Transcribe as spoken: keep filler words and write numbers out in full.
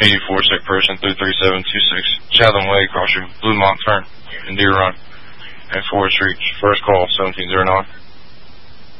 eighty-four sick person, three three seven two six, Chatham Way, crossing Bluemont turn in Deer Run, and Forest Street. First call, seventeen oh nine.